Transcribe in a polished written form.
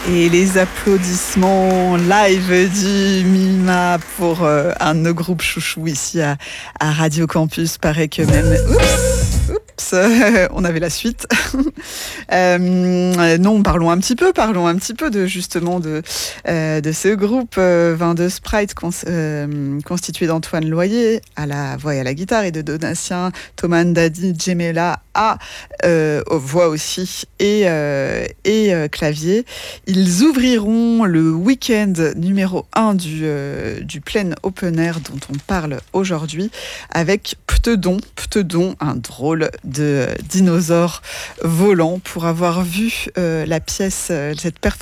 Et les applaudissements live du Mima pour un de nos groupes chouchous ici à Radio Campus. Paraît que même... Oups, on avait la suite. Non, parlons un petit peu de justement de ce groupe 22 Sprite constitué d'Antoine Loyer à la voix et à la guitare et de Donatien Thomas Ndadi Djemela aux voix aussi et clavier. Ils ouvriront le week-end numéro 1 du plein open air dont on parle aujourd'hui avec Pteudon, un drôle de dinosaure volant. Pour avoir vu la pièce, cette performance